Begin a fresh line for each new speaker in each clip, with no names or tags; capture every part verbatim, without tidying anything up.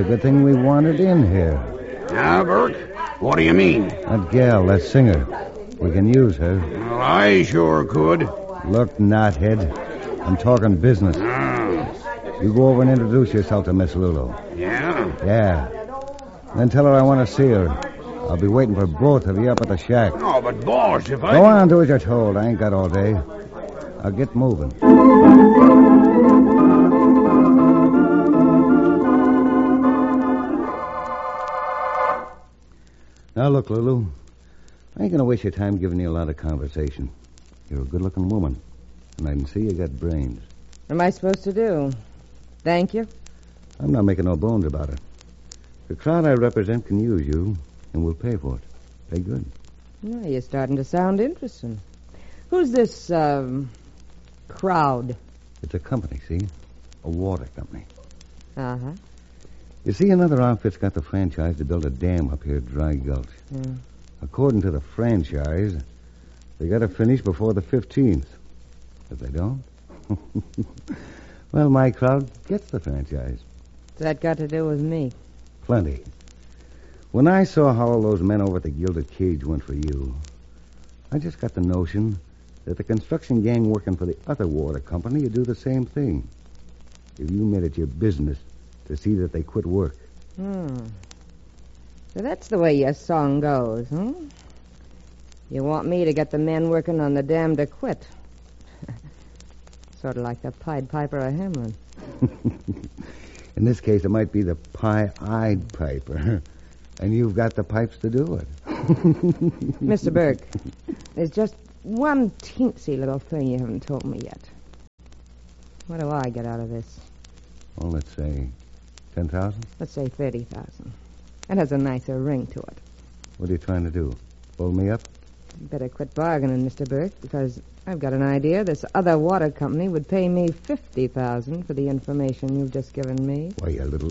good thing we wanted in here.
Now, Burke, what do you mean?
That gal, that singer. We can use her.
Well, I sure could.
Look, knothead. I'm talking business.
Oh.
You go over and introduce yourself to Miss Lulu.
Yeah?
Yeah. Then tell her I want to see her. I'll be waiting for both of you up at the shack.
Oh, but boss, if I...
Go on, do as you're told. I ain't got all day. I'll get moving. Now, look, Lulu. I ain't going to waste your time giving you a lot of conversation. You're a good-looking woman, and I can see you got brains.
What am I supposed to do? Thank you?
I'm not making no bones about it. The crowd I represent can use you, and we'll pay for it. Pay good.
Well, you're starting to sound interesting. Who's this, um, crowd?
It's a company, see? A water company.
Uh-huh.
You see, another outfit's got the franchise to build a dam up here at Dry Gulch.
Mm.
According to the franchise, they got to finish before the fifteenth. If they don't, well, my crowd gets the franchise.
What's that got to do with me?
Plenty. When I saw how all those men over at the Gilded Cage went for you, I just got the notion that the construction gang working for the other water company would do the same thing. If you made it your business to see that they quit work.
Hmm. So that's the way your song goes, huh? You want me to get the men working on the dam to quit. Sort of like the Pied Piper of Hamelin.
In this case, it might be the Pie-Eyed Piper. And you've got the pipes to do it.
Mister Burke, there's just one teensy little thing you haven't told me yet. What do I get out of this?
Well, let's say ten thousand?
Let's say thirty thousand. It has a nicer ring to it.
What are you trying to do? Pull me up?
You better quit bargaining, Mister Burke, because I've got an idea this other water company would pay me fifty thousand for the information you've just given me.
Why, you little...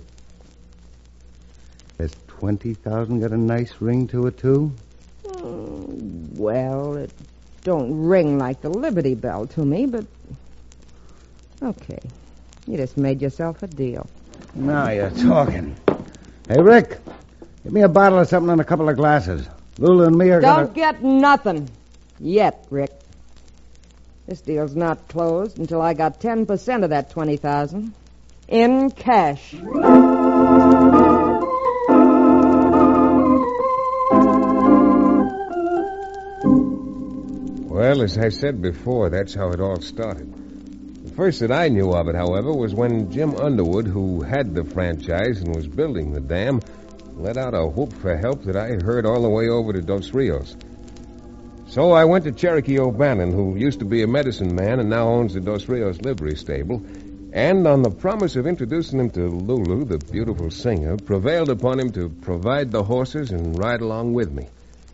Has twenty thousand got a nice ring to it, too?
Mm, well, it don't ring like the Liberty Bell to me, but... Okay. You just made yourself a deal.
Now you're talking. Hey, Rick, give me a bottle of something and a couple of glasses. Lulu and me are
Don't
gonna...
get nothing. Yet, Rick. This deal's not closed until I got ten percent of that twenty thousand. In cash.
Well, as I said before, that's how it all started. The first that I knew of it, however, was when Jim Underwood, who had the franchise and was building the dam, let out a whoop for help that I heard all the way over to Dos Rios. So I went to Cherokee O'Bannon, who used to be a medicine man and now owns the Dos Rios livery stable, and on the promise of introducing him to Lulu, the beautiful singer, prevailed upon him to provide the horses and ride along with me.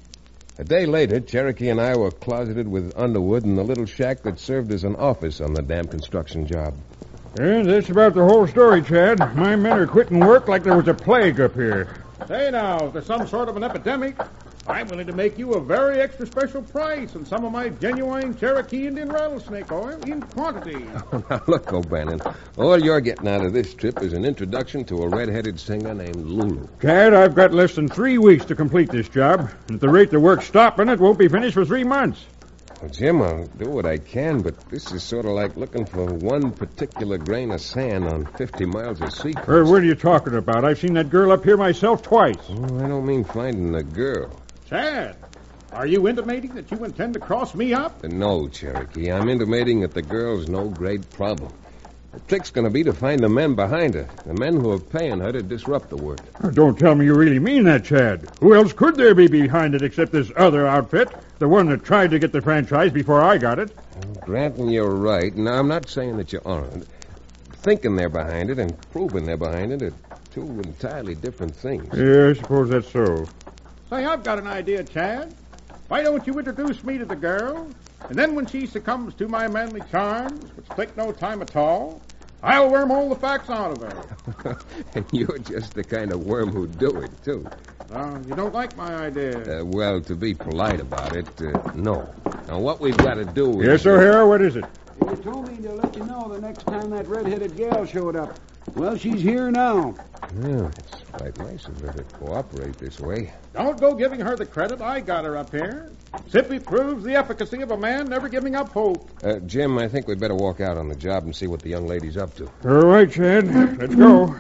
A day later, Cherokee and I were closeted with Underwood in the little shack that served as an office on the dam construction job.
And that's about the whole story, Chad. My men are quitting work like there was a plague up here.
Say now, if there's some sort of an epidemic, I'm willing to make you a very extra special price on some of my genuine Cherokee Indian rattlesnake oil in quantity.
Now, look, O'Bannon, all you're getting out of this trip is an introduction to a red-headed singer named Lulu.
Chad, I've got less than three weeks to complete this job. At the rate the work's stopping, it won't be finished for three months.
Well, Jim, I'll do what I can, but this is sort of like looking for one particular grain of sand on fifty miles of seacoast.
Er, what are you talking about? I've seen that girl up here myself twice.
Oh, I don't mean finding a girl.
Chad, are you intimating that you intend to cross me up?
No, Cherokee. I'm intimating that the girl's no great problem. The trick's going to be to find the men behind her, the men who are paying her to disrupt the work.
Oh, don't tell me you really mean that, Chad. Who else could there be behind it except this other outfit, the one that tried to get the franchise before I got it?
Well, granting you're right, and I'm not saying that you aren't. Thinking they're behind it and proving they're behind it are two entirely different things.
Yeah, I suppose that's so.
Say, I've got an idea, Chad. Why don't you introduce me to the girl? And then when she succumbs to my manly charms, which take no time at all, I'll worm all the facts out of her.
And you're just the kind of worm who'd do it, too.
Uh, you don't like my idea?
Uh, well, to be polite about it, uh, no. Now, what we've got to do is...
Yes, O'Hara, what is it?
You told me to let you know the next time that red-headed gal showed up. Well, she's here now.
Yeah, it's quite nice of her to cooperate this way.
Don't go giving her the credit. I got her up here. Simply proves the efficacy of a man never giving up hope.
Uh, Jim, I think we'd better walk out on the job and see what the young lady's up to.
All right, Chad. Let's go.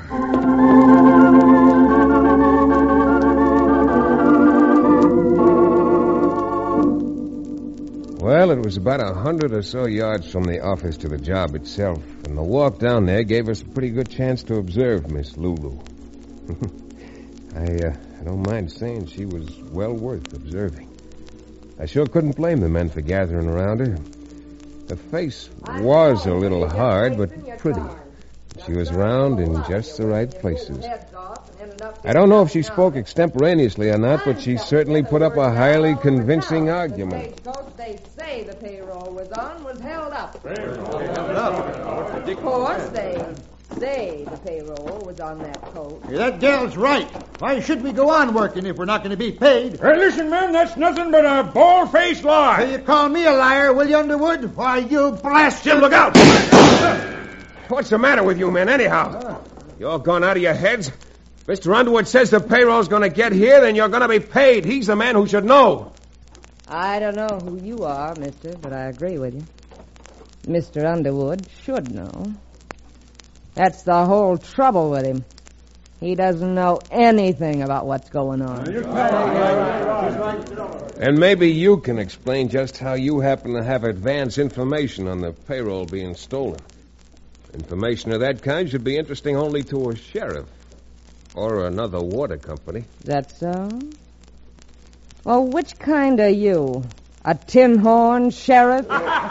Well, it was about a hundred or so yards from the office to the job itself, and the walk down there gave us a pretty good chance to observe Miss Lulu. I, uh, I don't mind saying she was well worth observing. I sure couldn't blame the men for gathering around her. The face was a little hard, but pretty. She was round in just the right places. I don't know if she spoke extemporaneously or not, but she certainly put up a highly convincing argument.
They say the payroll was on was held up. Of course, they say the payroll was on that coat.
Yeah, that gal's right. Why should we go on working if we're not going to be paid?
Hey, listen, man, that's nothing but a bald-faced lie.
So you call me a liar, will you, Underwood? Why, you blast...
Jim, look out! What's the matter with you men, anyhow? You all gone out of your heads? Mister Underwood says the payroll's going to get here, then you're going to be paid. He's the man who should know.
I don't know who you are, mister, but I agree with you. Mister Underwood should know. That's the whole trouble with him. He doesn't know anything about what's going on.
And maybe you can explain just how you happen to have advance information on the payroll being stolen. Information of that kind should be interesting only to a sheriff or another water company.
That so? Well, which kind are you? A tin horn sheriff?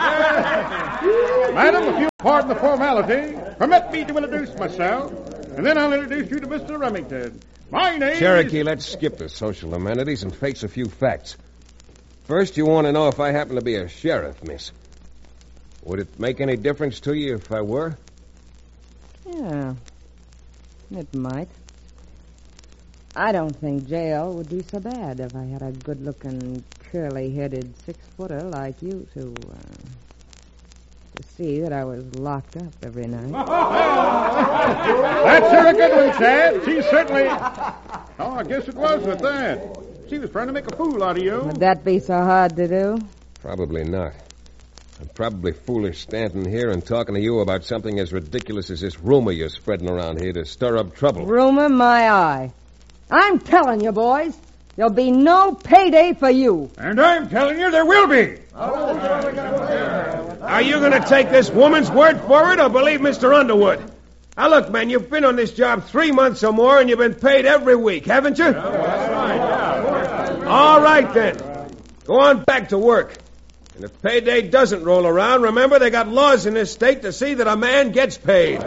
Madam, if you'll pardon the formality, permit me to introduce myself, and then I'll introduce you to Mister Remington. My name
Cherokee,
is...
let's skip the social amenities and face a few facts. First, you want to know if I happen to be a sheriff, miss. Would it make any difference to you if I were?
Yeah, it might. I don't think jail would be so bad if I had a good-looking, curly-headed six-footer like you to, uh, to see that I was locked up every night.
That's her a good one, Chad. She certainly... Oh, I guess it was at that. She was trying to make a fool out of you.
Would that be so hard to do?
Probably not. I'm probably foolish standing here and talking to you about something as ridiculous as this rumor you're spreading around here to stir up trouble.
Rumor my eye. I'm telling you, boys, there'll be no payday for you.
And I'm telling you there will be.
Are you going to take this woman's word for it or believe Mister Underwood? Now, look, man, you've been on this job three months or more and you've been paid every week, haven't you? All right, then. Go on back to work. And if payday doesn't roll around, remember they got laws in this state to see that a man gets paid.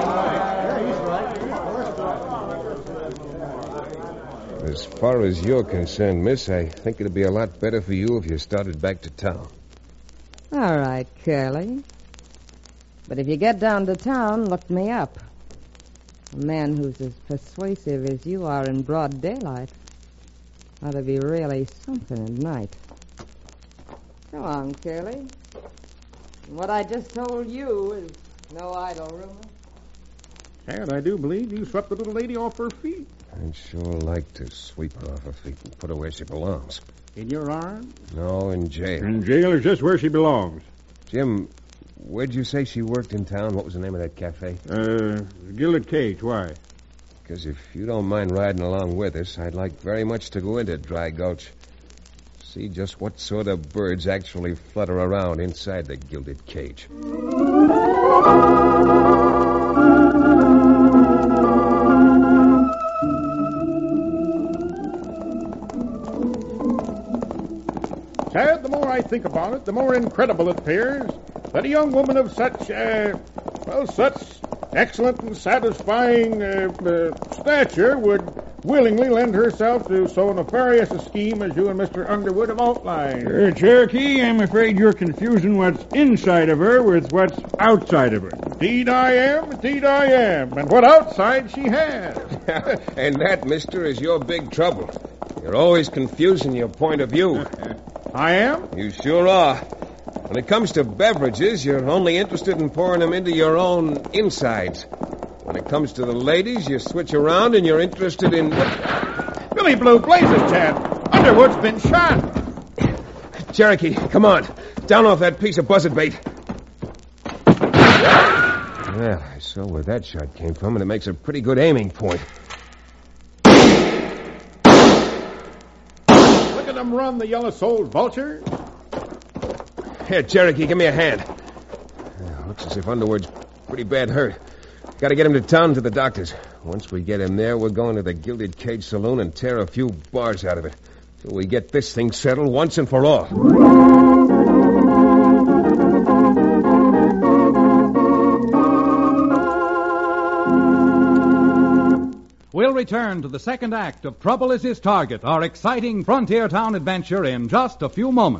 As far as you're concerned, miss, I think it'd be a lot better for you if you started back to town.
All right, Curly. But if you get down to town, look me up. A man who's as persuasive as you are in broad daylight ought to be really something at night. Go on, Curly. What I just told you is no idle rumor.
Chad, I do believe you swept the little lady off her feet.
I'd sure like to sweep her off her feet and put her where she belongs.
In your arms?
No, in jail.
And jail is just where she belongs.
Jim, where'd you say she worked in town? What was the name of that cafe?
Uh, Gilded Cage. Why?
Because if you don't mind riding along with us, I'd like very much to go into Dry Gulch. See just what sort of birds actually flutter around inside the Gilded Cage.
Chad, the more I think about it, the more incredible it appears that a young woman of such, uh, well, such excellent and satisfying uh, uh, stature would willingly lend herself to so nefarious a scheme as you and Mister Underwood have outlined.
Uh, Cherokee, I'm afraid you're confusing what's inside of her with what's outside of her.
Indeed I am, indeed I am. And what outside she has.
And that, mister, is your big trouble. You're always confusing your point of view.
I am?
You sure are. When it comes to beverages, you're only interested in pouring them into your own insides. When it it comes to the ladies, you switch around and you're interested in...
Billy Blue Blazes, Chad. Underwood's been shot.
Cherokee, come on. Down off that piece of buzzard bait. Well, I saw where that shot came from, and it makes a pretty good aiming point.
Look at them run, the yellow-souled vulture.
Here, Cherokee, give me a hand. Uh, looks as if Underwood's pretty bad hurt. Got to get him to town to the doctor's. Once we get him there, we're going to the Gilded Cage Saloon and tear a few bars out of it. So we get this thing settled once and for all.
We'll return to the second act of Trouble is His Target, our exciting frontier town adventure, in just a few moments.